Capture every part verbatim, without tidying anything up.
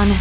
Nyhederne.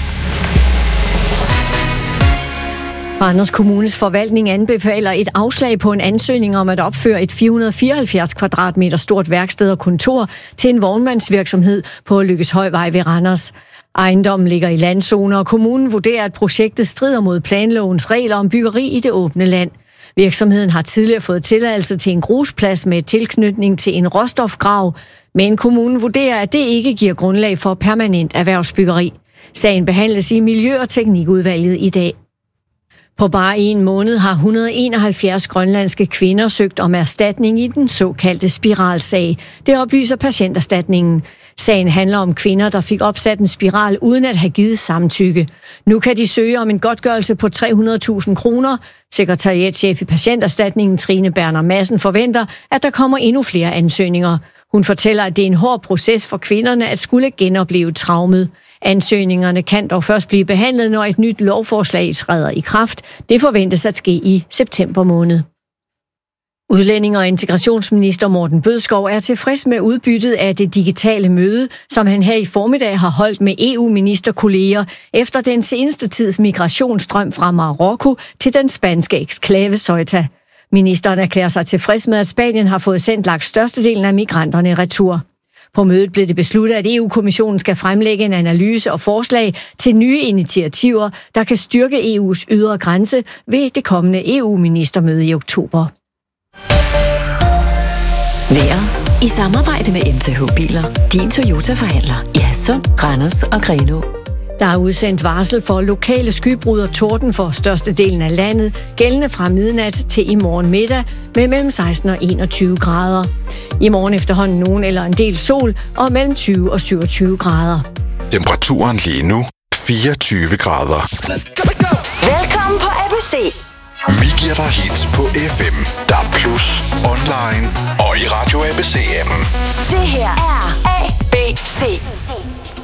Randers Kommunes forvaltning anbefaler et afslag på en ansøgning om at opføre et fire hundrede og fireoghalvfjerds kvadratmeter stort værksted og kontor til en vognmandsvirksomhed på Lykkeshøjvej ved Randers. Ejendommen ligger i landzone, og kommunen vurderer, at projektet strider mod planlovens regler om byggeri i det åbne land. Virksomheden har tidligere fået tilladelse til en grusplads med tilknytning til en råstofgrav, men kommunen vurderer, at det ikke giver grundlag for permanent erhvervsbyggeri. Sagen behandles i Miljø- og Teknikudvalget i dag. På bare en måned har et hundrede og enoghalvfjerds grønlandske kvinder søgt om erstatning i den såkaldte spiralsag. Det oplyser Patienterstatningen. Sagen handler om kvinder, der fik opsat en spiral uden at have givet samtykke. Nu kan de søge om en godtgørelse på tre hundrede tusind kroner. Sekretariatschef i Patienterstatningen Trine Berner Madsen forventer, at der kommer endnu flere ansøgninger. Hun fortæller, at det er en hård proces for kvinderne at skulle genopleve traumet. Ansøgningerne kan dog først blive behandlet, når et nyt lovforslag træder i kraft. Det forventes at ske i september måned. Udlænding- og integrationsminister Morten Bødskov er tilfreds med udbyttet af det digitale møde, som han her i formiddag har holdt med E U-ministerkolleger efter den seneste tids migrationsstrøm fra Marokko til den spanske eksklave Ceuta. Ministeren erklærer sig tilfreds med, at Spanien har fået sendt langt størstedelen af migranterne retur. På mødet blev det besluttet, at E U-kommissionen skal fremlægge en analyse og forslag til nye initiativer, der kan styrke E U's ydre grænse ved det kommende E U-ministermøde i oktober. Vejret i samarbejde med M T H Biler. Din Toyota-forhandler i Hadsund, Randers og Grenaa. Der er udsendt varsel for lokale skybrud og torden for størstedelen af landet, gældende fra midnat til i morgen middag med mellem seksten og enogtyve grader. I morgen efterhånden nogen eller en del sol og mellem tyve og syvogtyve grader. Temperaturen lige nu fireogtyve grader. Velkommen på A B C. Vi giver dig hits på F M, D A B plus, online og i Radio A B C-appen. Det her er A B C.